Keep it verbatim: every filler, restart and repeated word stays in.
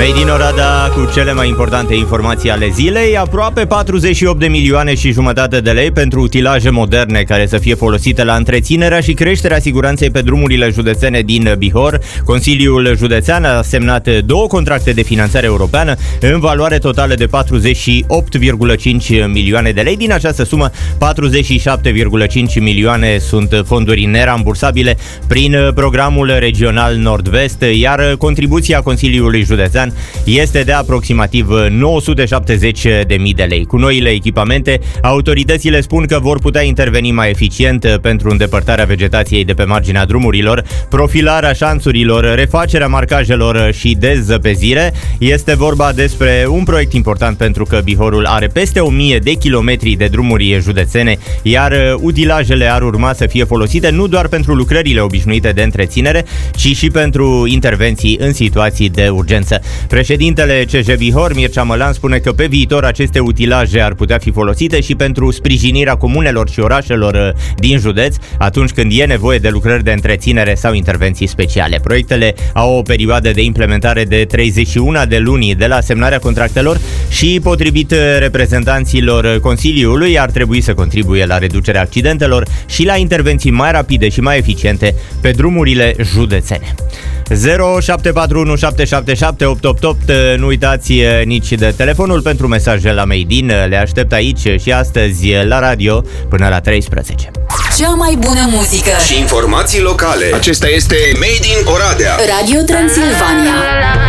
Made in Oradea cu cele mai importante informații ale zilei. Aproape patruzeci și opt de milioane și jumătate de lei pentru utilaje moderne care să fie folosite la întreținerea și creșterea siguranței pe drumurile județene din Bihor. Consiliul Județean a semnat două contracte de finanțare europeană în valoare totală de patruzeci și opt virgulă cinci milioane de lei. Din această sumă, patruzeci și șapte virgulă cinci milioane sunt fonduri nerambursabile prin programul regional Nord-Vest, iar contribuția Consiliului Județean este de aproximativ nouă sute șaptezeci de mii de lei. Cu noile echipamente, autoritățile spun că vor putea interveni mai eficient pentru îndepărtarea vegetației de pe marginea drumurilor, profilarea șanțurilor, refacerea marcajelor și dezăpezire. Este vorba despre un proiect important pentru că Bihorul are peste o mie de kilometri de drumuri județene, iar utilajele ar urma să fie folosite nu doar pentru lucrările obișnuite de întreținere, ci și pentru intervenții în situații de urgență. Președintele C J Bihor, Mircea Mălan, spune că pe viitor aceste utilaje ar putea fi folosite și pentru sprijinirea comunelor și orașelor din județ atunci când e nevoie de lucrări de întreținere sau intervenții speciale. Proiectele au o perioadă de implementare de treizeci și unu de luni de la semnarea contractelor și, potrivit reprezentanților Consiliului, ar trebui să contribuie la reducerea accidentelor și la intervenții mai rapide și mai eficiente pe drumurile județene. zero șapte patru unu șapte șapte șapte opt opt opt. Nu uitați nici de telefonul pentru mesaje la Made in. Le aștept aici și astăzi la radio până la treisprezece. Cea mai bună muzică și informații locale. Acesta este Made in Oradea. Radio Transilvania.